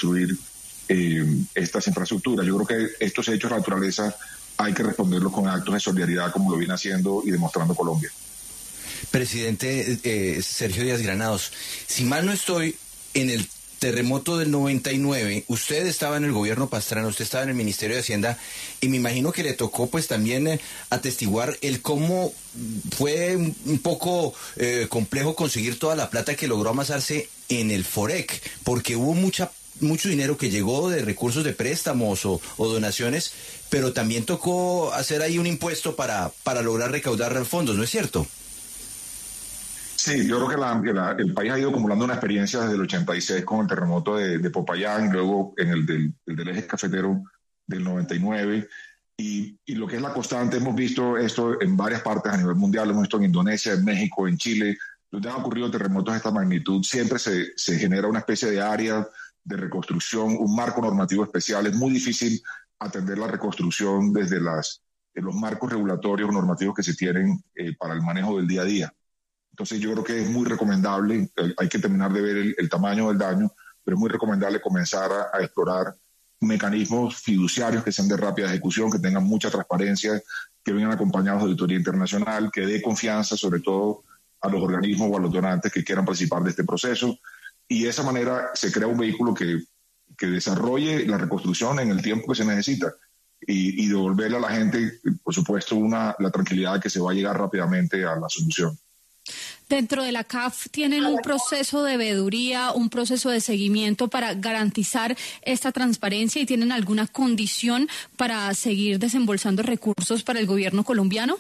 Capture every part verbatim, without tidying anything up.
reconstruir eh, estas infraestructuras. Yo creo que estos hechos de naturaleza hay que responderlos con actos de solidaridad como lo viene haciendo y demostrando Colombia. Presidente eh, Sergio Díaz Granados, si mal no estoy, en el terremoto del noventa y nueve, usted estaba en el gobierno Pastrana, usted estaba en el Ministerio de Hacienda, y me imagino que le tocó pues también eh, atestiguar el cómo fue un, un poco eh, complejo conseguir toda la plata que logró amasarse en el Forec, porque hubo mucha mucho dinero que llegó de recursos de préstamos o, o donaciones, pero también tocó hacer ahí un impuesto para, para lograr recaudar fondos, ¿no es cierto? Sí, yo creo que, la, que la, el país ha ido acumulando una experiencia desde el ochenta y seis con el terremoto de, de Popayán, luego en el del, el del eje cafetero del noventa y nueve, y, y lo que es la constante, hemos visto esto en varias partes a nivel mundial, hemos visto en Indonesia, en México, en Chile, donde han ocurrido terremotos de esta magnitud, siempre se, se genera una especie de área de reconstrucción, un marco normativo especial. Es muy difícil atender la reconstrucción desde las, de los marcos regulatorios normativos que se tienen eh, para el manejo del día a día. Entonces yo creo que es muy recomendable, hay que terminar de ver el, el tamaño del daño, pero es muy recomendable comenzar a, a explorar mecanismos fiduciarios que sean de rápida ejecución, que tengan mucha transparencia, que vengan acompañados de auditoría internacional, que dé confianza sobre todo a los organismos o a los donantes que quieran participar de este proceso. Y de esa manera se crea un vehículo que, que desarrolle la reconstrucción en el tiempo que se necesita y, y devolverle a la gente, por supuesto, una, la tranquilidad de que se va a llegar rápidamente a la solución. Dentro de la C A F tienen un proceso de veeduría, un proceso de seguimiento para garantizar esta transparencia, y tienen alguna condición para seguir desembolsando recursos para el gobierno colombiano.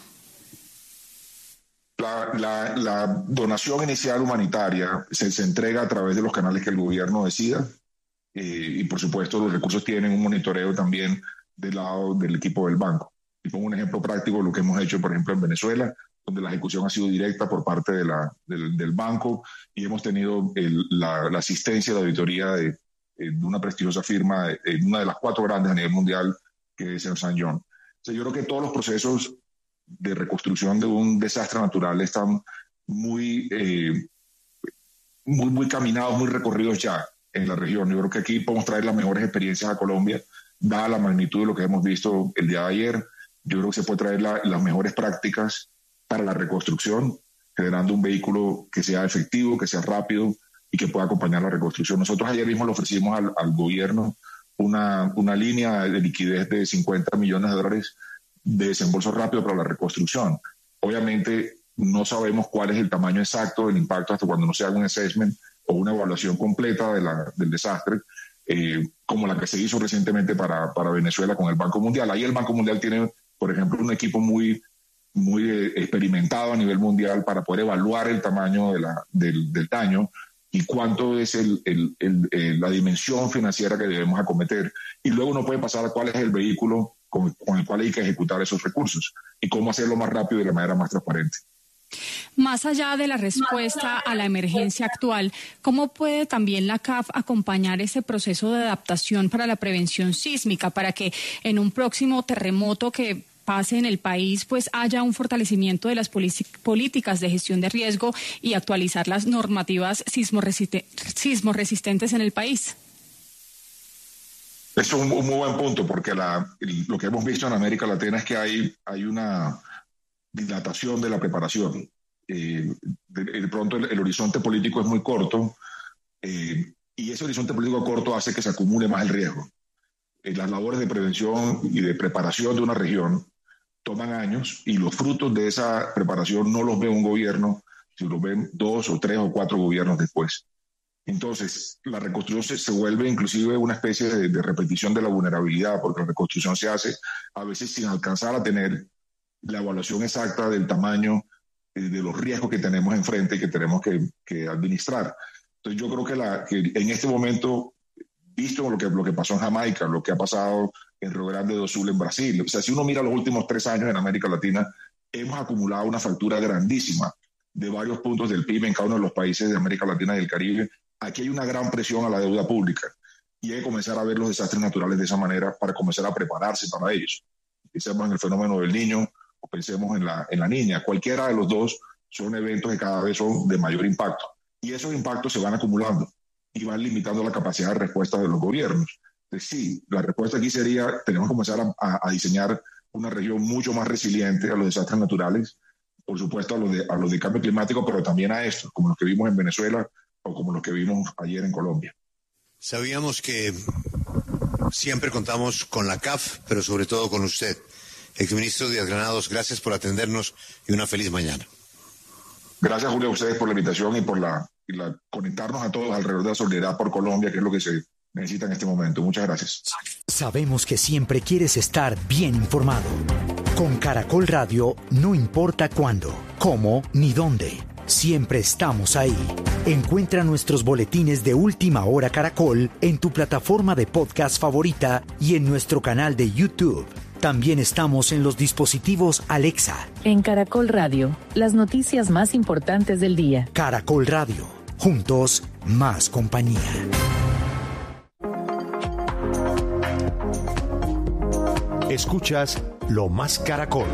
La, la, la donación inicial humanitaria se, se entrega a través de los canales que el gobierno decida eh, y por supuesto los recursos tienen un monitoreo también del lado del equipo del banco. Y pongo un ejemplo práctico de lo que hemos hecho, por ejemplo, en Venezuela, donde la ejecución ha sido directa por parte de la, del, del banco, y hemos tenido el, la, la asistencia de auditoría de, de una prestigiosa firma, de, de una de las cuatro grandes a nivel mundial, que es Ernst and Young. O sea, yo creo que todos los procesos de reconstrucción de un desastre natural están muy, eh, muy, muy caminados, muy recorridos ya en la región. Yo creo que aquí podemos traer las mejores experiencias a Colombia, dada la magnitud de lo que hemos visto el día de ayer. Yo creo que se puede traer la, las mejores prácticas para la reconstrucción, generando un vehículo que sea efectivo, que sea rápido y que pueda acompañar la reconstrucción. Nosotros ayer mismo le ofrecimos al, al gobierno una, una línea de liquidez de cincuenta millones de dólares de desembolso rápido para la reconstrucción. Obviamente no sabemos cuál es el tamaño exacto del impacto hasta cuando no se haga un assessment o una evaluación completa de la, del desastre, eh, como la que se hizo recientemente para, para Venezuela con el Banco Mundial. Ahí el Banco Mundial tiene, por ejemplo, un equipo muy muy eh, experimentado a nivel mundial para poder evaluar el tamaño de la, del, del daño y cuánto es el, el, el, el, la dimensión financiera que debemos acometer. Y luego uno puede pasar a cuál es el vehículo con, con el cual hay que ejecutar esos recursos y cómo hacerlo más rápido y de la manera más transparente. Más allá de la respuesta a la emergencia actual, ¿cómo puede también la C A F acompañar ese proceso de adaptación para la prevención sísmica, para que en un próximo terremoto que pase en el país, pues haya un fortalecimiento de las políticas de gestión de riesgo y actualizar las normativas sismorresistentes en el país? Es un, un muy buen punto, porque la, lo que hemos visto en América Latina es que hay, hay una dilatación de la preparación. Eh, de, de pronto el, el horizonte político es muy corto eh, y ese horizonte político corto hace que se acumule más el riesgo. Eh, las labores de prevención y de preparación de una región toman años y los frutos de esa preparación no los ve un gobierno, sino los ven dos o tres o cuatro gobiernos después. Entonces, la reconstrucción se, se vuelve inclusive una especie de, de repetición de la vulnerabilidad, porque la reconstrucción se hace a veces sin alcanzar a tener la evaluación exacta del tamaño eh, de los riesgos que tenemos enfrente y que tenemos que, que administrar. Entonces, yo creo que, la, que en este momento, visto lo que, lo que pasó en Jamaica, lo que ha pasado en Río Grande do Sul, en Brasil. O sea, si uno mira los últimos tres años en América Latina, hemos acumulado una factura grandísima de varios puntos del P I B en cada uno de los países de América Latina y del Caribe. Aquí hay una gran presión a la deuda pública y hay que comenzar a ver los desastres naturales de esa manera para comenzar a prepararse para ellos. Pensemos en el fenómeno del Niño o pensemos en la, en la Niña. Cualquiera de los dos son eventos que cada vez son de mayor impacto y esos impactos se van acumulando. y van limitando la capacidad de respuesta de los gobiernos. Entonces, sí, la respuesta aquí sería, tenemos que comenzar a, a, a diseñar una región mucho más resiliente a los desastres naturales, por supuesto a los, de, a los de cambio climático, pero también a estos, como los que vimos en Venezuela o como los que vimos ayer en Colombia. Sabíamos que siempre contamos con la C A F, pero sobre todo con usted. Exministro Díaz Granados, gracias por atendernos y una feliz mañana. Gracias, Julio, a ustedes por la invitación y por la, y la conectarnos a todos alrededor de la solidaridad por Colombia, que es lo que se necesita en este momento. Muchas gracias. Sabemos que siempre quieres estar bien informado. Con Caracol Radio, no importa cuándo, cómo ni dónde, siempre estamos ahí. Encuentra nuestros boletines de Última Hora Caracol en tu plataforma de podcast favorita y en nuestro canal de YouTube. También estamos en los dispositivos Alexa. En Caracol Radio, las noticias más importantes del día. Caracol Radio, juntos, más compañía. Escuchas Lo Más Caracol.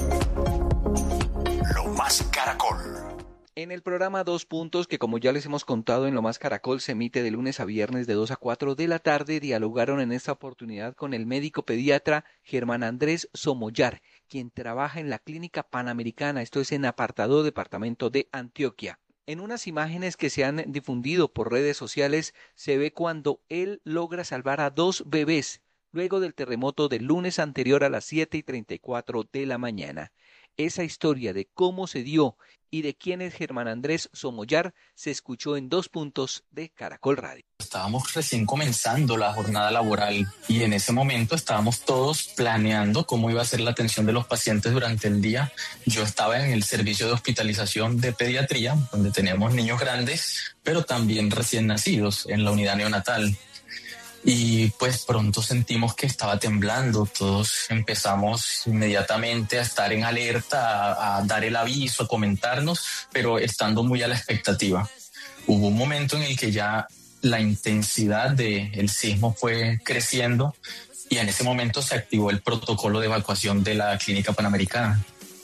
Lo Más Caracol. En el programa Dos Puntos, que como ya les hemos contado en Lo Más Caracol, se emite de lunes a viernes de dos a cuatro de la tarde, dialogaron en esta oportunidad con el médico pediatra Germán Andrés Somollar, quien trabaja en la Clínica Panamericana, esto es en Apartadó, departamento de Antioquia. En unas imágenes que se han difundido por redes sociales, se ve cuando él logra salvar a dos bebés, luego del terremoto del lunes anterior a las siete y treinta y cuatro de la mañana. Esa historia de cómo se dio y de quién es Germán Andrés Somollar se escuchó en Dos Puntos de Caracol Radio. Estábamos recién comenzando la jornada laboral y en ese momento estábamos todos planeando cómo iba a ser la atención de los pacientes durante el día. Yo estaba en el servicio de hospitalización de pediatría, donde teníamos niños grandes, pero también recién nacidos en la unidad neonatal. Y pues pronto sentimos que estaba temblando, todos empezamos inmediatamente a estar en alerta, a, a dar el aviso, a comentarnos, pero estando muy a la expectativa. Hubo un momento en el que ya la intensidad del sismo fue creciendo y en ese momento se activó el protocolo de evacuación de la Clínica Panamericana.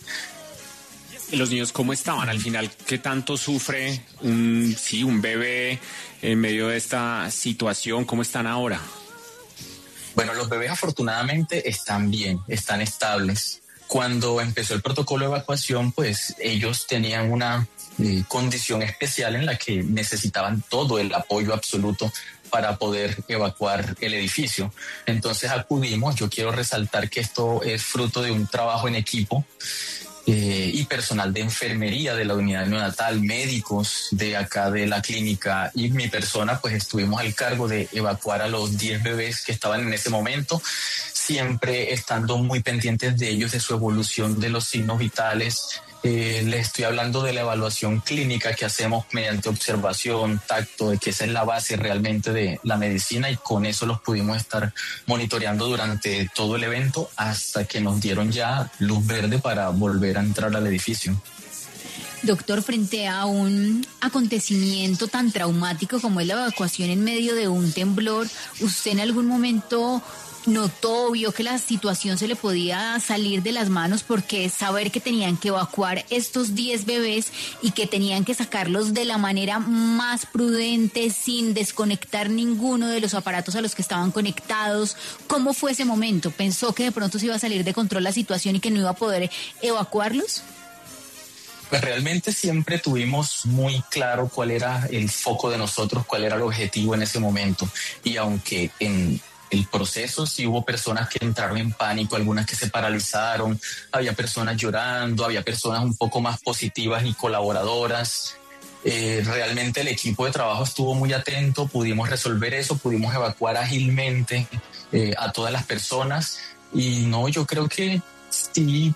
¿Y los niños cómo estaban al final? ¿Qué tanto sufre un, sí, un bebé en medio de esta situación? ¿Cómo están ahora? Bueno, los bebés afortunadamente están bien, están estables. Cuando empezó el protocolo de evacuación, pues ellos tenían una eh, condición especial en la que necesitaban todo el apoyo absoluto para poder evacuar el edificio. Entonces acudimos, yo quiero resaltar que esto es fruto de un trabajo en equipo. Eh, y personal de enfermería de la unidad neonatal, médicos de acá de la clínica y mi persona, pues estuvimos al cargo de evacuar a los diez bebés que estaban en ese momento, siempre estando muy pendientes de ellos, de su evolución, de los signos vitales. Eh, les estoy hablando de la evaluación clínica que hacemos mediante observación, tacto, de que esa es la base realmente de la medicina y con eso los pudimos estar monitoreando durante todo el evento hasta que nos dieron ya luz verde para volver a entrar al edificio. Doctor, frente a un acontecimiento tan traumático como es la evacuación en medio de un temblor, ¿usted en algún momento notó, vio que la situación se le podía salir de las manos? Porque saber que tenían que evacuar estos diez bebés y que tenían que sacarlos de la manera más prudente, sin desconectar ninguno de los aparatos a los que estaban conectados, ¿cómo fue ese momento? ¿Pensó que de pronto se iba a salir de control la situación y que no iba a poder evacuarlos? Pues realmente siempre tuvimos muy claro cuál era el foco de nosotros, cuál era el objetivo en ese momento. Y aunque en el proceso sí hubo personas que entraron en pánico, algunas que se paralizaron, había personas llorando, había personas un poco más positivas y colaboradoras. Eh, realmente el equipo de trabajo estuvo muy atento, pudimos resolver eso, pudimos evacuar ágilmente eh, a todas las personas y no, yo creo que sí,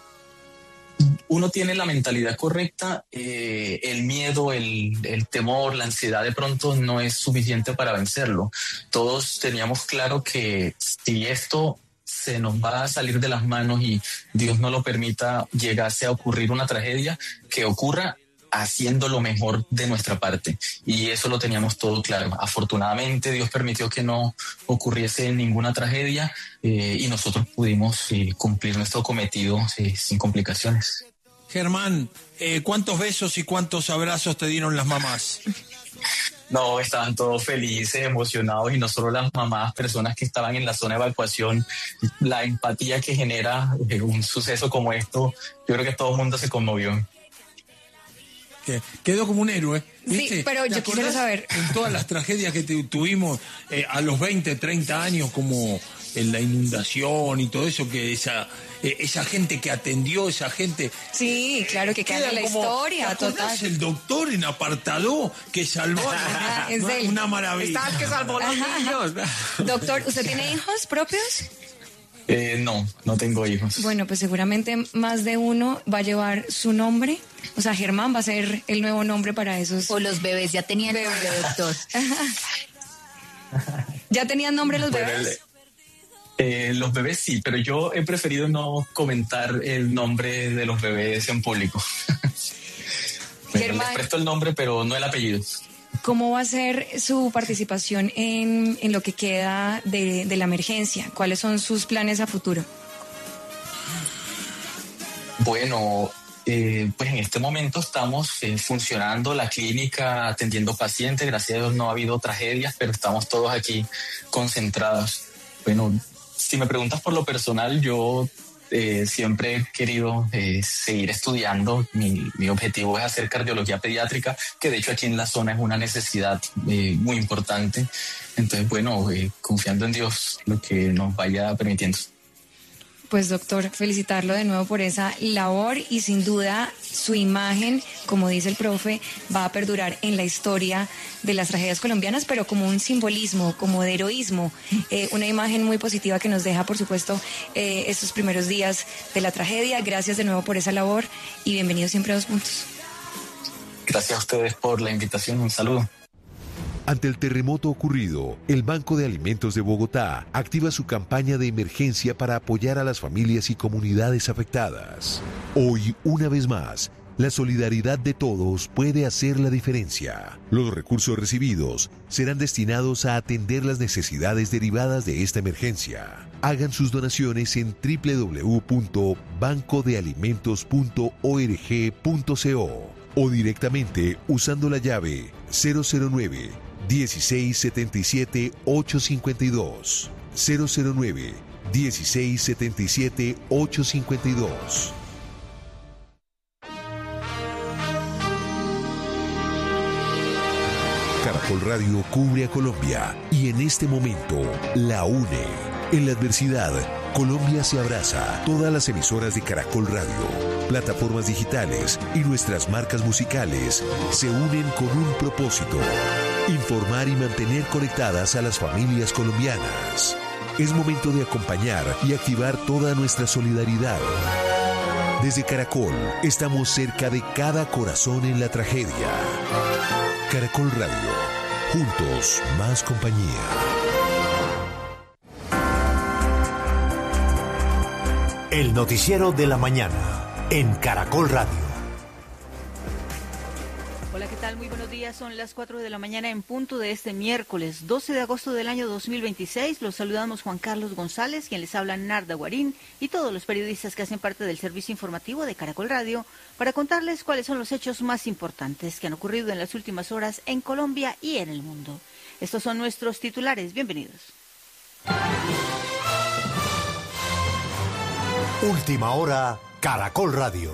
uno tiene la mentalidad correcta, eh, el miedo, el, el temor, la ansiedad de pronto no es suficiente para vencerlo. Todos teníamos claro que si esto se nos va a salir de las manos y Dios no lo permita, llegase a ocurrir una tragedia, que ocurra haciendo lo mejor de nuestra parte. Y eso lo teníamos todo claro. Afortunadamente Dios permitió que no ocurriese ninguna tragedia eh, y nosotros pudimos eh, cumplir nuestro cometido eh, sin complicaciones. Germán, eh, ¿cuántos besos y cuántos abrazos te dieron las mamás? No, estaban todos felices, emocionados, y no solo las mamás, personas que estaban en la zona de evacuación. La empatía que genera un suceso como esto, yo creo que todo el mundo se conmovió. Que quedó como un héroe, ¿viste? Sí, pero yo quisiera saber... En todas las tragedias que te, tuvimos eh, a los veinte, treinta años, como en la inundación y todo eso, que esa eh, esa gente que atendió, esa gente... Sí, claro, que queda en la como, historia, total. El doctor en Apartadó que salvó a es una, él. una maravilla. Está el que salvó los niños. Doctor, ¿usted tiene hijos propios? Eh, no, no tengo hijos. Bueno, pues seguramente más de uno va a llevar su nombre. O sea, Germán va a ser el nuevo nombre para esos. O los bebés ya tenían nombre, doctor. ¿Ya tenían nombre los Bueno, bebés? Eh, los bebés sí, pero yo he preferido no comentar el nombre de los bebés en público. Bueno, Germán, les presto el nombre, pero no el apellido. ¿cómo va a ser su participación en, en lo que queda de, de la emergencia? ¿Cuáles son sus planes a futuro? Bueno, eh, pues en este momento estamos eh, funcionando la clínica, atendiendo pacientes. Gracias a Dios no ha habido tragedias, pero estamos todos aquí concentrados. Bueno, si me preguntas por lo personal, yo eh, siempre he querido eh, seguir estudiando. Mi, mi objetivo es hacer cardiología pediátrica, que de hecho aquí en la zona es una necesidad eh, muy importante. Entonces, bueno, eh, confiando en Dios, lo que nos vaya permitiendo. Pues doctor, felicitarlo de nuevo por esa labor y sin duda su imagen, como dice el profe, va a perdurar en la historia de las tragedias colombianas, pero como un simbolismo, como de heroísmo, eh, una imagen muy positiva que nos deja, por supuesto, eh, estos primeros días de la tragedia. Gracias de nuevo por esa labor y bienvenidos siempre a Dos Puntos. Gracias a ustedes por la invitación. Un saludo. Ante el terremoto ocurrido, el Banco de Alimentos de Bogotá activa su campaña de emergencia para apoyar a las familias y comunidades afectadas. Hoy, una vez más, la solidaridad de todos puede hacer la diferencia. Los recursos recibidos serán destinados a atender las necesidades derivadas de esta emergencia. Hagan sus donaciones en doble u doble u doble u punto banco de alimentos punto org punto co o directamente usando la llave cero cero nueve, dieciséis setenta y siete, ochocientos cincuenta y dos. cero cero nueve, dieciséis setenta y siete, ochocientos cincuenta y dos. Caracol Radio cubre a Colombia y en este momento la une. En la adversidad, Colombia se abraza. Todas las emisoras de Caracol Radio, plataformas digitales y nuestras marcas musicales se unen con un propósito: informar y mantener conectadas a las familias colombianas. Es momento de acompañar y activar toda nuestra solidaridad. Desde Caracol, estamos cerca de cada corazón en la tragedia. Caracol Radio, juntos, más compañía. El noticiero de la mañana en Caracol Radio. Hola, ¿qué tal? Muy buenos días. Son las cuatro de la mañana en punto de este miércoles doce de agosto del año dos mil veintiséis. Los saludamos Juan Carlos González, quien les habla Narda Guarín, y todos los periodistas que hacen parte del servicio informativo de Caracol Radio para contarles cuáles son los hechos más importantes que han ocurrido en las últimas horas en Colombia y en el mundo. Estos son nuestros titulares. Bienvenidos. Última hora, Caracol Radio.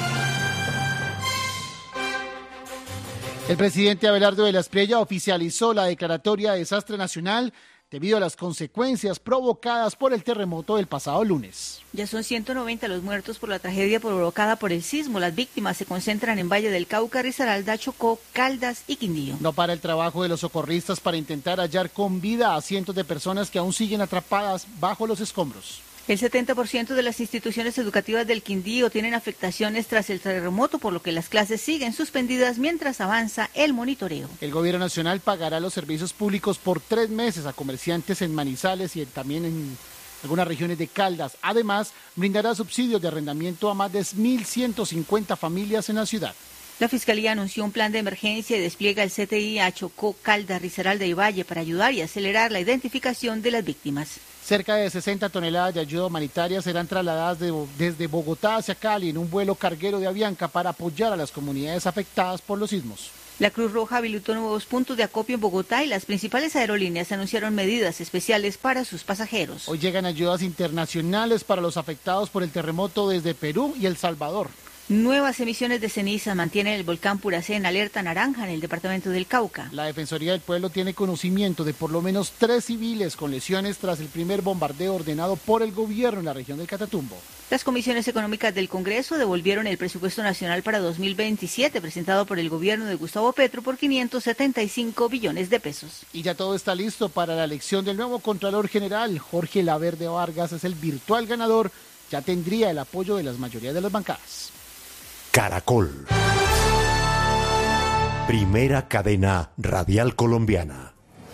El presidente Abelardo de la Espriella oficializó la declaratoria de desastre nacional debido a las consecuencias provocadas por el terremoto del pasado lunes. Ya son ciento noventa los muertos por la tragedia provocada por el sismo. Las víctimas se concentran en Valle del Cauca, Risaralda, Chocó, Caldas y Quindío. No para el trabajo de los socorristas para intentar hallar con vida a cientos de personas que aún siguen atrapadas bajo los escombros. El setenta por ciento de las instituciones educativas del Quindío tienen afectaciones tras el terremoto, por lo que las clases siguen suspendidas mientras avanza el monitoreo. El gobierno nacional pagará los servicios públicos por tres meses a comerciantes en Manizales y también en algunas regiones de Caldas. Además, brindará subsidios de arrendamiento a más de mil ciento cincuenta familias en la ciudad. La Fiscalía anunció un plan de emergencia y despliega el C T I a Chocó, Caldas, Risaralda y Valle para ayudar y acelerar la identificación de las víctimas. Cerca de sesenta toneladas de ayuda humanitaria serán trasladadas de, desde Bogotá hacia Cali en un vuelo carguero de Avianca para apoyar a las comunidades afectadas por los sismos. La Cruz Roja habilitó nuevos puntos de acopio en Bogotá y las principales aerolíneas anunciaron medidas especiales para sus pasajeros. Hoy llegan ayudas internacionales para los afectados por el terremoto desde Perú y El Salvador. Nuevas emisiones de ceniza mantienen el volcán Puracé en alerta naranja en el departamento del Cauca. La Defensoría del Pueblo tiene conocimiento de por lo menos tres civiles con lesiones tras el primer bombardeo ordenado por el gobierno en la región del Catatumbo. Las comisiones económicas del Congreso devolvieron el presupuesto nacional para dos mil veintisiete presentado por el gobierno de Gustavo Petro por quinientos setenta y cinco billones de pesos. Y ya todo está listo para la elección del nuevo Contralor General. Jorge Laverde Vargas es el virtual ganador. Ya tendría el apoyo de las mayorías de las bancadas. Caracol. Primera cadena radial colombiana.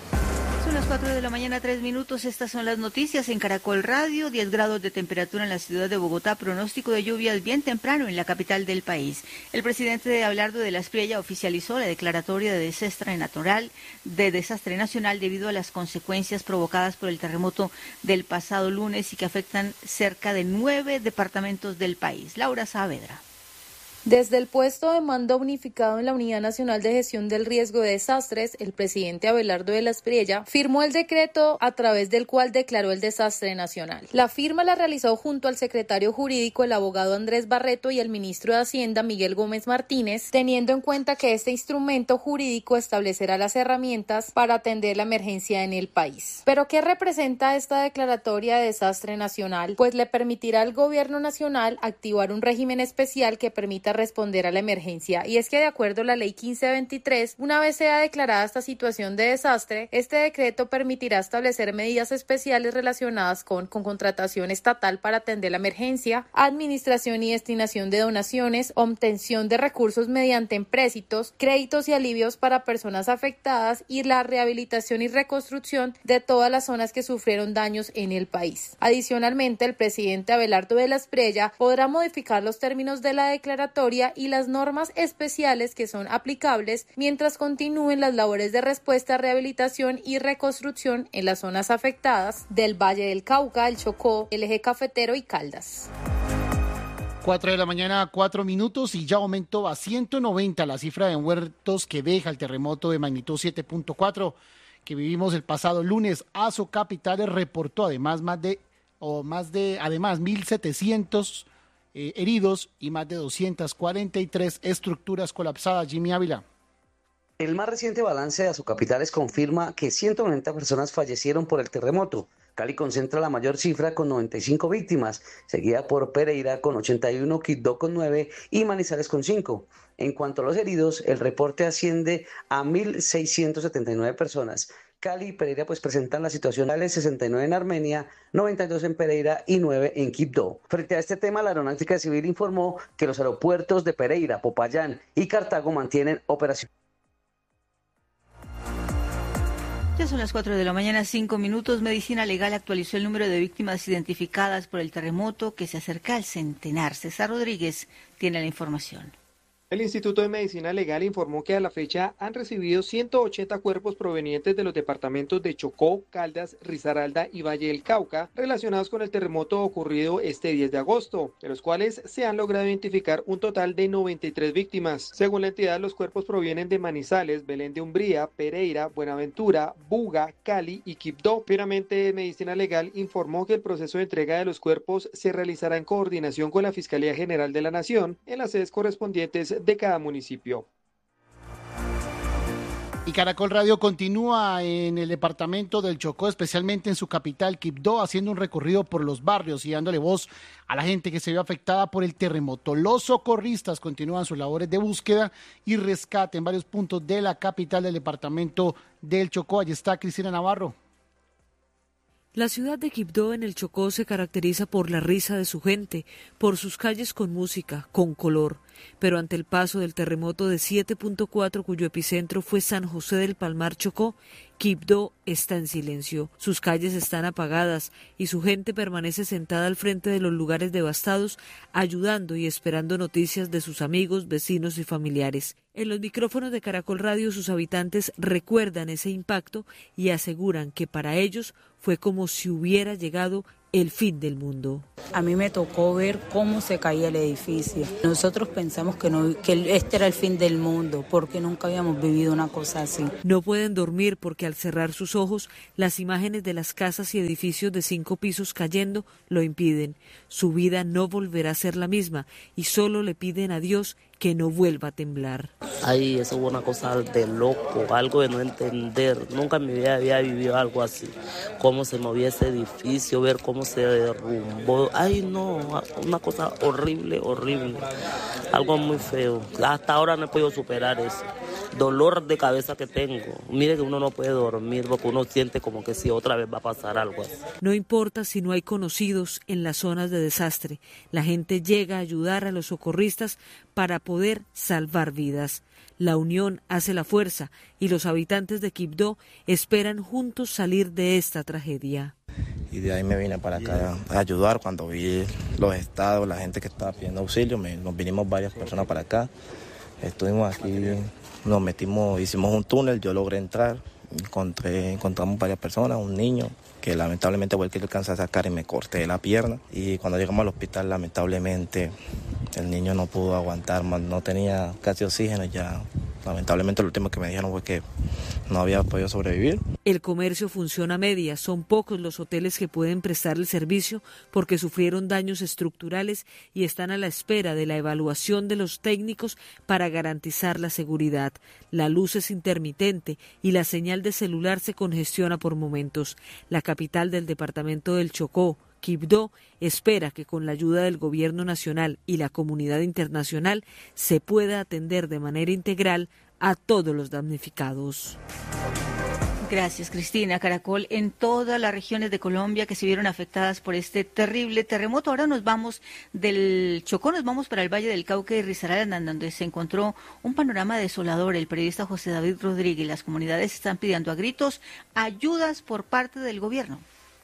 Son las cuatro de la mañana, tres minutos. Estas son las noticias en Caracol Radio. diez grados de temperatura en la ciudad de Bogotá. Pronóstico de lluvias bien temprano en la capital del país. El presidente de Abelardo de la Espriella oficializó la declaratoria de desastre natural, de desastre nacional debido a las consecuencias provocadas por el terremoto del pasado lunes y que afectan cerca de nueve departamentos del país. Laura Saavedra. Desde el puesto de mando unificado en la Unidad Nacional de Gestión del Riesgo de Desastres, el presidente Abelardo de la Espriella firmó el decreto a través del cual declaró el desastre nacional. La firma la realizó junto al secretario jurídico, el abogado Andrés Barreto, y el ministro de Hacienda, Miguel Gómez Martínez, teniendo en cuenta que este instrumento jurídico establecerá las herramientas para atender la emergencia en el país. ¿Pero qué representa esta declaratoria de desastre nacional? Pues le permitirá al gobierno nacional activar un régimen especial que permita responder a la emergencia, y es que de acuerdo a la ley quince veintitrés, una vez sea declarada esta situación de desastre, este decreto permitirá establecer medidas especiales relacionadas con, con contratación estatal para atender la emergencia, administración y destinación de donaciones, obtención de recursos mediante empréstitos, créditos y alivios para personas afectadas y la rehabilitación y reconstrucción de todas las zonas que sufrieron daños en el país. Adicionalmente, el presidente Abelardo de la Espriella podrá modificar los términos de la declaratoria y las normas especiales que son aplicables mientras continúen las labores de respuesta, rehabilitación y reconstrucción en las zonas afectadas del Valle del Cauca, el Chocó, el Eje Cafetero y Caldas. Cuatro de la mañana, cuatro minutos, y ya aumentó a ciento noventa la cifra de muertos que deja el terremoto de magnitud siete punto cuatro que vivimos el pasado lunes. Aso Capitales reportó además más de o más de además mil setecientos Eh, heridos y más de doscientas cuarenta y tres estructuras colapsadas. Jimmy Ávila. El más reciente balance de Azocapitales confirma que ciento noventa personas fallecieron por el terremoto. Cali concentra la mayor cifra con noventa y cinco víctimas, seguida por Pereira con ochenta y uno, Quibdó con nueve y Manizales con cinco. En cuanto a los heridos, el reporte asciende a mil seiscientas setenta y nueve personas. Cali y Pereira pues presentan la situación sesenta y nueve en Armenia, noventa y dos en Pereira y nueve en Quibdó. Frente a este tema, la Aeronáutica Civil informó que los aeropuertos de Pereira, Popayán y Cartago mantienen operación. Ya son las cuatro de la mañana, cinco minutos. Medicina Legal actualizó el número de víctimas identificadas por el terremoto, que se acerca al centenar. César Rodríguez tiene la información. El Instituto de Medicina Legal informó que a la fecha han recibido ciento ochenta cuerpos provenientes de los departamentos de Chocó, Caldas, Risaralda y Valle del Cauca, relacionados con el terremoto ocurrido este diez de agosto, de los cuales se han logrado identificar un total de noventa y tres víctimas. Según la entidad, los cuerpos provienen de Manizales, Belén de Umbría, Pereira, Buenaventura, Buga, Cali y Quibdó. Finalmente, Medicina Legal informó que el proceso de entrega de los cuerpos se realizará en coordinación con la Fiscalía General de la Nación en las sedes correspondientes de cada municipio. Y Caracol Radio continúa en el departamento del Chocó, especialmente en su capital, Quibdó, haciendo un recorrido por los barrios y dándole voz a la gente que se vio afectada por el terremoto. Los socorristas continúan sus labores de búsqueda y rescate en varios puntos de la capital del departamento del Chocó. Allí está Cristina Navarro. La ciudad de Quibdó en el Chocó se caracteriza por la risa de su gente, por sus calles con música, con color. Pero ante el paso del terremoto de siete punto cuatro, cuyo epicentro fue San José del Palmar, Chocó, Quibdó está en silencio. Sus calles están apagadas y su gente permanece sentada al frente de los lugares devastados, ayudando y esperando noticias de sus amigos, vecinos y familiares. En los micrófonos de Caracol Radio, sus habitantes recuerdan ese impacto y aseguran que para ellos fue como si hubiera llegado el fin del mundo. A mí me tocó ver cómo se caía el edificio. Nosotros pensamos que, no, que este era el fin del mundo, porque nunca habíamos vivido una cosa así. No pueden dormir porque al cerrar sus ojos, las imágenes de las casas y edificios de cinco pisos cayendo lo impiden. Su vida no volverá a ser la misma y solo le piden a Dios que no vuelva a temblar. Ay, eso fue una cosa de loco, algo de no entender. Nunca en mi vida había vivido algo así. Cómo se movía ese edificio, ver cómo se derrumbó. Ay, no, una cosa horrible, horrible. Algo muy feo. Hasta ahora no he podido superar eso. Dolor de cabeza que tengo. Mire que uno no puede dormir porque uno siente como que si otra vez va a pasar algo así. No importa si no hay conocidos en las zonas de desastre. La gente llega a ayudar a los socorristas para poder salvar vidas. La unión hace la fuerza y los habitantes de Quibdó esperan juntos salir de esta tragedia. Y de ahí me vine para acá a ayudar cuando vi los estados, la gente que estaba pidiendo auxilio. Me, nos vinimos varias personas para acá. Estuvimos aquí, nos metimos, hicimos un túnel, yo logré entrar, encontré, encontramos varias personas, un niño que lamentablemente fue el que le alcancé a sacar y me corté la pierna. Y cuando llegamos al hospital, lamentablemente, el niño no pudo aguantar más, no tenía casi oxígeno ya. Lamentablemente lo último que me dijeron fue que no había podido sobrevivir. El comercio funciona a medias, son pocos los hoteles que pueden prestar el servicio porque sufrieron daños estructurales y están a la espera de la evaluación de los técnicos para garantizar la seguridad. La luz es intermitente y la señal de celular se congestiona por momentos. La capital del departamento del Chocó, Quibdó, espera que con la ayuda del gobierno nacional y la comunidad internacional se pueda atender de manera integral a todos los damnificados. Gracias, Cristina. Caracol, en todas las regiones de Colombia que se vieron afectadas por este terrible terremoto. Ahora nos vamos del Chocó, nos vamos para el Valle del Cauca y Risaralda, donde se encontró un panorama desolador. El periodista José David Rodríguez, las comunidades están pidiendo a gritos ayudas por parte del gobierno.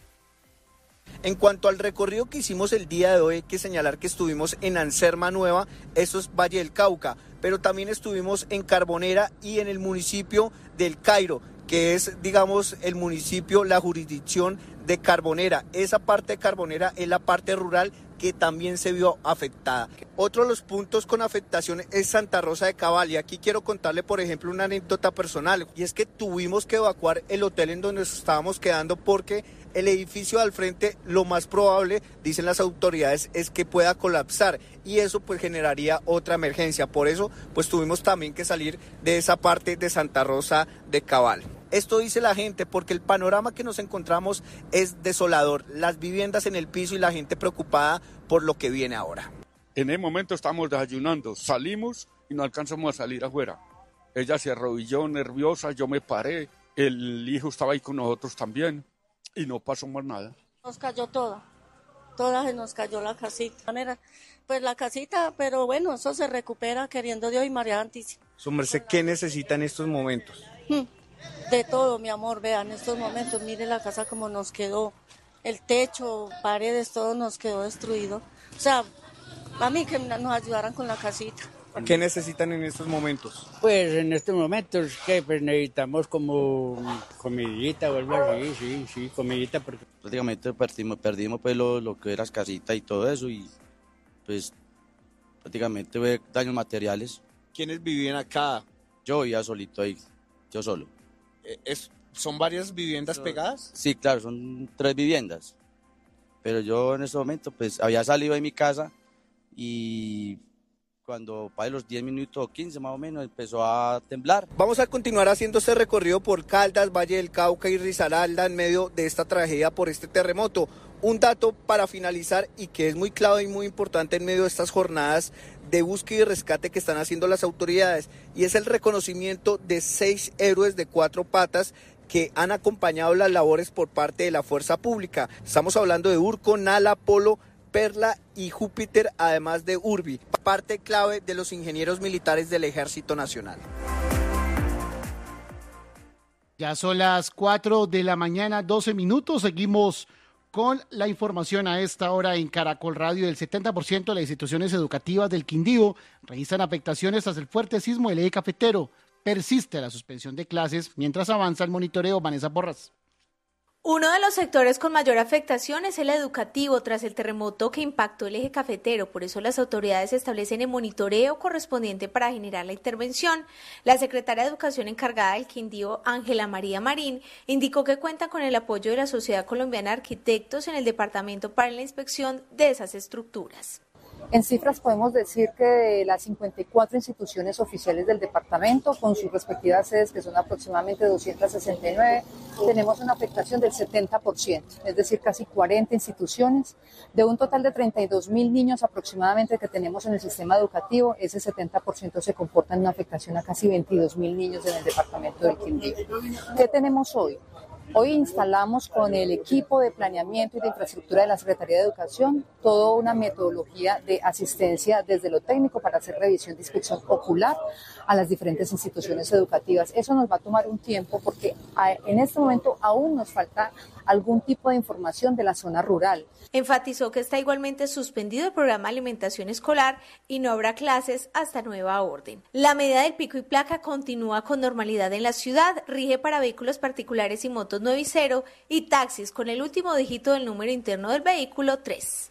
En cuanto al recorrido que hicimos el día de hoy, hay que señalar que estuvimos en Anserma Nueva, eso es Valle del Cauca, pero también estuvimos en Carbonera y en el municipio del Cairo, que es, digamos, el municipio, la jurisdicción de Carbonera. Esa parte de Carbonera es la parte rural que también se vio afectada. Otro de los puntos con afectación es Santa Rosa de Cabal, y aquí quiero contarle, por ejemplo, una anécdota personal, y es que tuvimos que evacuar el hotel en donde nos estábamos quedando porque el edificio al frente, lo más probable, dicen las autoridades, es que pueda colapsar, y eso pues generaría otra emergencia. Por eso pues tuvimos también que salir de esa parte de Santa Rosa de Cabal. Esto dice la gente porque el panorama que nos encontramos es desolador, las viviendas en el piso y la gente preocupada por lo que viene ahora. En ese momento estamos desayunando, salimos y no alcanzamos a salir afuera. Ella se arrodilló nerviosa, yo me paré, el hijo estaba ahí con nosotros también y no pasó más nada. Nos cayó toda, toda se nos cayó la casita. Pues la casita, pero bueno, eso se recupera queriendo Dios y María Santísima. Su merced, ¿qué necesita en estos momentos? De todo, mi amor, vean, en estos momentos, mire la casa como nos quedó, el techo, paredes, todo nos quedó destruido. O sea, a mí que nos ayudaran con la casita. ¿Qué necesitan en estos momentos? Pues en estos momentos que pues necesitamos como comidita o algo así, sí, sí, comidita. Porque... Prácticamente perdimos, perdimos pues lo, lo que era casita y todo eso y pues prácticamente fue daños materiales. ¿Quiénes vivían acá? Yo vivía solito ahí, yo solo. ¿Es, ¿Son varias viviendas pegadas? Sí, claro, son tres viviendas. Pero yo en ese momento pues había salido de mi casa y cuando para los diez minutos o quince más o menos empezó a temblar. Vamos a continuar haciendo este recorrido por Caldas, Valle del Cauca y Risaralda en medio de esta tragedia por este terremoto. Un dato para finalizar y que es muy clave y muy importante en medio de estas jornadas de búsqueda y rescate que están haciendo las autoridades, y es el reconocimiento de seis héroes de cuatro patas que han acompañado las labores por parte de la fuerza pública. Estamos hablando de Urco, Nala, Polo, Perla y Júpiter, además de Urbi, parte clave de los ingenieros militares del Ejército Nacional. Ya son las cuatro de la mañana, doce minutos, seguimos con la información a esta hora en Caracol Radio. El setenta por ciento de las instituciones educativas del Quindío registran afectaciones tras el fuerte sismo del eje cafetero. Persiste la suspensión de clases mientras avanza el monitoreo. Vanessa Porras. Uno de los sectores con mayor afectación es el educativo tras el terremoto que impactó el eje cafetero. Por eso las autoridades establecen el monitoreo correspondiente para generar la intervención. La secretaria de Educación encargada del Quindío, Ángela María Marín, indicó que cuentan con el apoyo de la Sociedad Colombiana de Arquitectos en el departamento para la inspección de esas estructuras. En cifras podemos decir que de las cincuenta y cuatro instituciones oficiales del departamento, con sus respectivas sedes, que son aproximadamente doscientas sesenta y nueve, tenemos una afectación del setenta por ciento, es decir, casi cuarenta instituciones. De un total de treinta y dos mil niños aproximadamente que tenemos en el sistema educativo, ese setenta por ciento se comporta en una afectación a casi veintidós mil niños en el departamento del Quindío. ¿Qué tenemos hoy? Hoy instalamos con el equipo de planeamiento y de infraestructura de la Secretaría de Educación toda una metodología de asistencia desde lo técnico para hacer revisión de inspección ocular a las diferentes instituciones educativas. Eso nos va a tomar un tiempo porque en este momento aún nos falta algún tipo de información de la zona rural. Enfatizó que está igualmente suspendido el programa de alimentación escolar y no habrá clases hasta nueva orden. La medida del pico y placa continúa con normalidad en la ciudad, rige para vehículos particulares y motos nueve y cero y taxis con el último dígito del número interno del vehículo tres.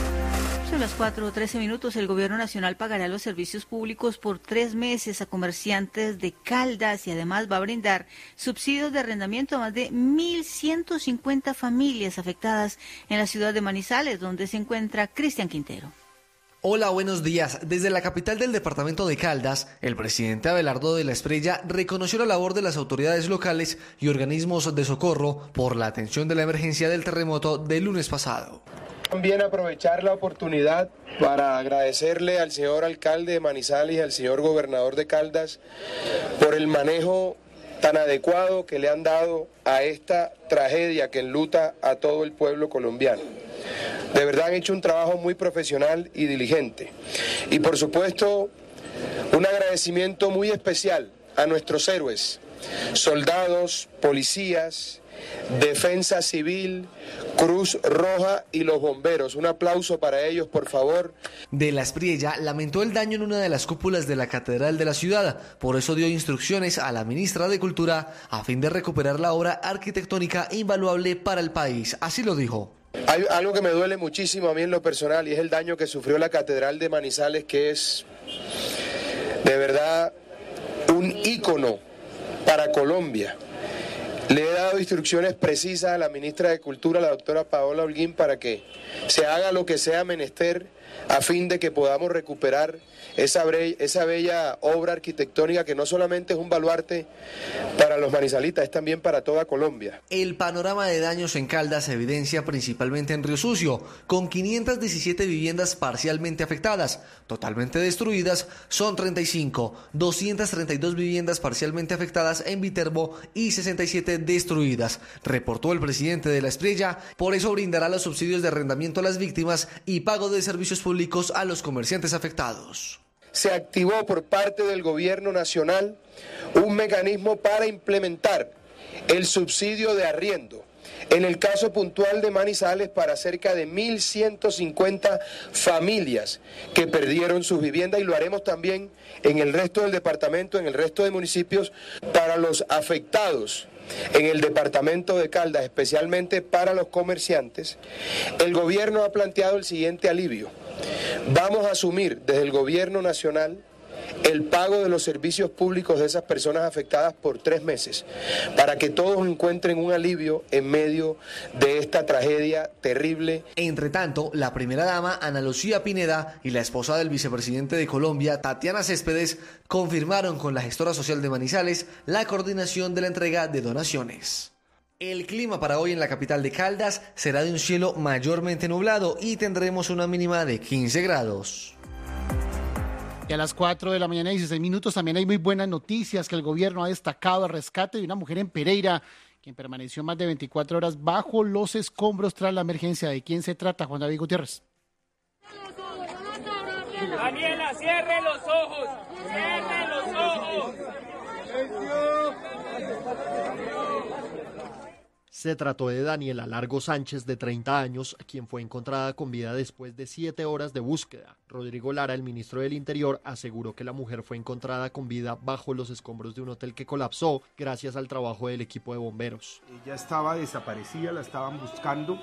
Son las cuatro o trece minutos. El Gobierno Nacional pagará los servicios públicos por tres meses a comerciantes de Caldas y además va a brindar subsidios de arrendamiento a más de mil ciento cincuenta familias afectadas en la ciudad de Manizales, donde se encuentra Cristian Quintero. Hola, buenos días. Desde la capital del departamento de Caldas, el presidente Abelardo de la Espriella reconoció la labor de las autoridades locales y organismos de socorro por la atención de la emergencia del terremoto del lunes pasado. También aprovechar la oportunidad para agradecerle al señor alcalde de Manizales y al señor gobernador de Caldas por el manejo tan adecuado que le han dado a esta tragedia que enluta a todo el pueblo colombiano. De verdad han hecho un trabajo muy profesional y diligente. Y por supuesto, un agradecimiento muy especial a nuestros héroes, soldados, policías, Defensa Civil, Cruz Roja y los bomberos. Un aplauso para ellos, por favor. De la Espriella lamentó el daño en una de las cúpulas de la Catedral de la ciudad. Por eso dio instrucciones a la ministra de Cultura a fin de recuperar la obra arquitectónica invaluable para el país. Así lo dijo. Hay algo que me duele muchísimo a mí en lo personal y es el daño que sufrió la Catedral de Manizales, que es de verdad un ícono para Colombia. Le he dado instrucciones precisas a la ministra de Cultura, la doctora Paola Holguín, para que se haga lo que sea menester a fin de que podamos recuperar esa, bre- esa bella obra arquitectónica que no solamente es un baluarte para los manizalitas, es también para toda Colombia. El panorama de daños en Caldas se evidencia principalmente en Río Sucio, con quinientas diecisiete viviendas parcialmente afectadas. Totalmente destruidas son treinta y cinco, doscientas treinta y dos viviendas parcialmente afectadas en Viterbo y sesenta y siete destruidas, reportó el presidente de la Espriella. Por eso brindará los subsidios de arrendamiento a las víctimas y pago de servicios públicos a los comerciantes afectados. Se activó por parte del gobierno nacional un mecanismo para implementar el subsidio de arriendo. En el caso puntual de Manizales, para cerca de mil ciento cincuenta familias que perdieron sus viviendas, y lo haremos también en el resto del departamento, en el resto de municipios, para los afectados en el departamento de Caldas, especialmente para los comerciantes. El gobierno ha planteado el siguiente alivio. Vamos a asumir desde el gobierno nacional el pago de los servicios públicos de esas personas afectadas por tres meses, para que todos encuentren un alivio en medio de esta tragedia terrible. Entre tanto, la primera dama, Ana Lucía Pineda, y la esposa del vicepresidente de Colombia, Tatiana Céspedes, confirmaron con la gestora social de Manizales la coordinación de la entrega de donaciones. El clima para hoy en la capital de Caldas será de un cielo mayormente nublado y tendremos una mínima de quince grados. Y a las cuatro de la mañana y dieciséis minutos también hay muy buenas noticias que el gobierno ha destacado el rescate de una mujer en Pereira, quien permaneció más de veinticuatro horas bajo los escombros tras la emergencia. ¿De quién se trata, Juan David Gutiérrez? Daniela, cierre los ojos, cierre los ojos. Se trató de Daniela Largo Sánchez, de treinta años, quien fue encontrada con vida después de siete horas de búsqueda. Rodrigo Lara, el ministro del Interior, aseguró que la mujer fue encontrada con vida bajo los escombros de un hotel que colapsó gracias al trabajo del equipo de bomberos. Ella estaba desaparecida, la estaban buscando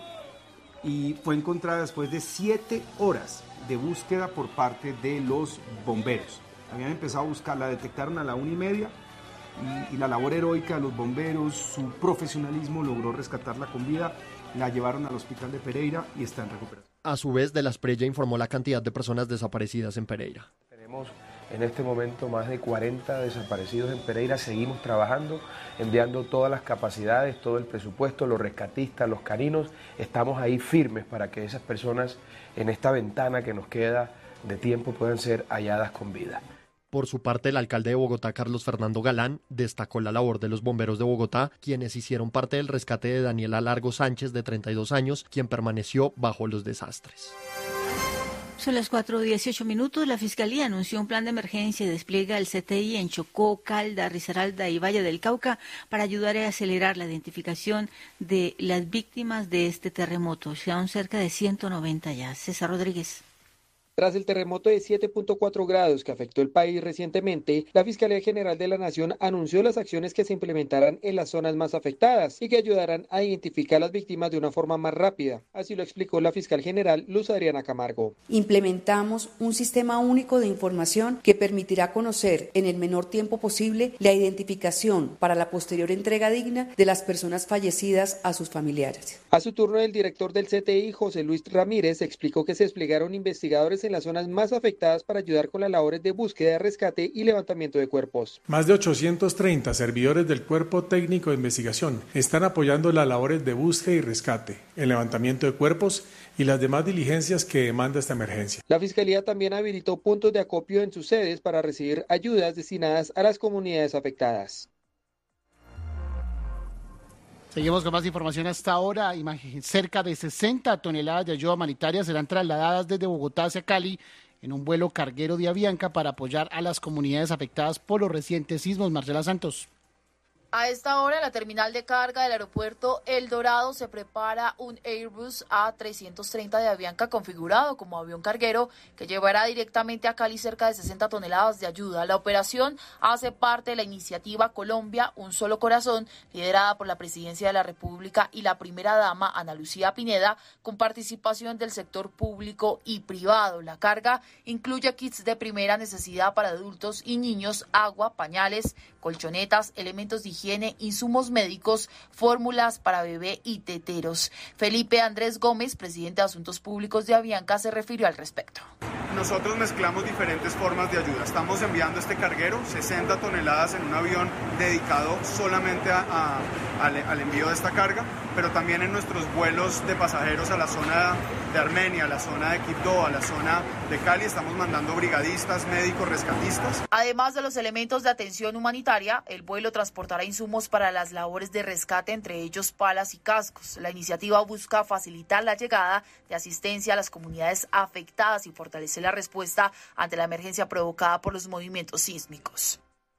y fue encontrada después de siete horas de búsqueda por parte de los bomberos. Habían empezado a buscarla, la detectaron a la una y media. Y, y la labor heroica de los bomberos, su profesionalismo logró rescatarla con vida, la llevaron al hospital de Pereira y está en recuperación. A su vez, de la Espriella informó la cantidad de personas desaparecidas en Pereira. Tenemos en este momento más de cuarenta desaparecidos en Pereira, seguimos trabajando, enviando todas las capacidades, todo el presupuesto, los rescatistas, los caninos, estamos ahí firmes para que esas personas en esta ventana que nos queda de tiempo puedan ser halladas con vida. Por su parte, el alcalde de Bogotá, Carlos Fernando Galán, destacó la labor de los bomberos de Bogotá, quienes hicieron parte del rescate de Daniela Largo Sánchez, de treinta y dos años, quien permaneció bajo los desastres. Son las cuatro dieciocho minutos. La Fiscalía anunció un plan de emergencia y despliega el C T I en Chocó, Caldas, Risaralda y Valle del Cauca para ayudar a acelerar la identificación de las víctimas de este terremoto. Son cerca de ciento noventa ya. César Rodríguez. Tras el terremoto de siete punto cuatro grados que afectó el país recientemente, la Fiscalía General de la Nación anunció las acciones que se implementarán en las zonas más afectadas y que ayudarán a identificar a las víctimas de una forma más rápida. Así lo explicó la fiscal general Luz Adriana Camargo. Implementamos un sistema único de información que permitirá conocer en el menor tiempo posible la identificación para la posterior entrega digna de las personas fallecidas a sus familiares. A su turno, el director del C T I, José Luis Ramírez, explicó que se desplegaron investigadores en las zonas más afectadas para ayudar con las labores de búsqueda, rescate y levantamiento de cuerpos. Más de ochocientos treinta servidores del Cuerpo Técnico de Investigación están apoyando las labores de búsqueda y rescate, el levantamiento de cuerpos y las demás diligencias que demanda esta emergencia. La Fiscalía también habilitó puntos de acopio en sus sedes para recibir ayudas destinadas a las comunidades afectadas. Seguimos con más información hasta ahora. Cerca de sesenta toneladas de ayuda humanitaria serán trasladadas desde Bogotá hacia Cali en un vuelo carguero de Avianca para apoyar a las comunidades afectadas por los recientes sismos. Marcela Santos. A esta hora, en la terminal de carga del aeropuerto El Dorado se prepara un Airbus A trescientos treinta de Avianca configurado como avión carguero que llevará directamente a Cali cerca de sesenta toneladas de ayuda. La operación hace parte de la iniciativa Colombia, un solo corazón, liderada por la Presidencia de la República y la primera dama Ana Lucía Pineda, con participación del sector público y privado. La carga incluye kits de primera necesidad para adultos y niños, agua, pañales, colchonetas, elementos de higiene, insumos médicos, fórmulas para bebé y teteros. Felipe Andrés Gómez, presidente de Asuntos Públicos de Avianca, se refirió al respecto. Nosotros mezclamos diferentes formas de ayuda. Estamos enviando este carguero, sesenta toneladas en un avión dedicado solamente a, a, al, al envío de esta carga, pero también en nuestros vuelos de pasajeros a la zona de Armenia, a la zona de Quibdó, a la zona de Cali, estamos mandando brigadistas, médicos, rescatistas. Además de los elementos de atención humanitaria, el vuelo transportará insumos para las labores de rescate, entre ellos palas y cascos. La iniciativa busca facilitar la llegada de asistencia a las comunidades afectadas y fortalecer la respuesta ante la emergencia provocada por los movimientos sísmicos.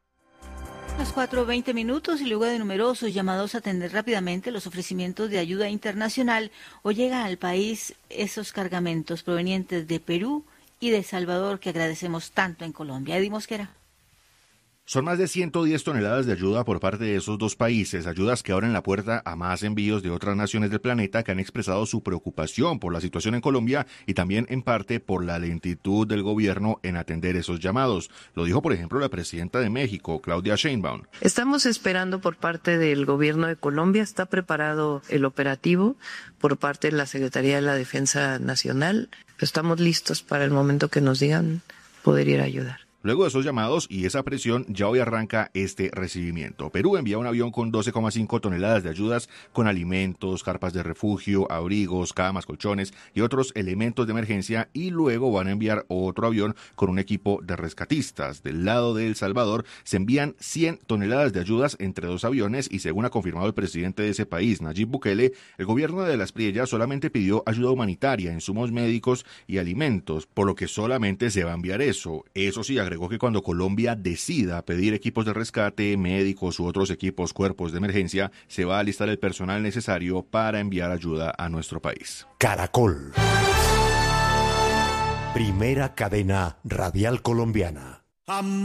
Las cuatro veinte minutos y luego de numerosos llamados a atender rápidamente los ofrecimientos de ayuda internacional, hoy llegan al país esos cargamentos provenientes de Perú y de El Salvador que agradecemos tanto en Colombia. Eddie Mosquera. Son más de ciento diez toneladas de ayuda por parte de esos dos países, ayudas que abren la puerta a más envíos de otras naciones del planeta que han expresado su preocupación por la situación en Colombia y también en parte por la lentitud del gobierno en atender esos llamados. Lo dijo, por ejemplo, la presidenta de México, Claudia Sheinbaum. Estamos esperando por parte del gobierno de Colombia, está preparado el operativo por parte de la Secretaría de la Defensa Nacional. Estamos listos para el momento que nos digan poder ir a ayudar. Luego de esos llamados y esa presión, ya hoy arranca este recibimiento. Perú envía un avión con doce coma cinco toneladas de ayudas con alimentos, carpas de refugio, abrigos, camas, colchones y otros elementos de emergencia, y luego van a enviar otro avión con un equipo de rescatistas. Del lado de El Salvador se envían cien toneladas de ayudas entre dos aviones y, según ha confirmado el presidente de ese país, Nayib Bukele, el gobierno de la Espriella solamente pidió ayuda humanitaria, insumos médicos y alimentos, por lo que solamente se va a enviar eso. Eso sí, agregó que cuando Colombia decida pedir equipos de rescate, médicos u otros equipos, cuerpos de emergencia, se va a alistar el personal necesario para enviar ayuda a nuestro país. Caracol. Primera cadena radial colombiana.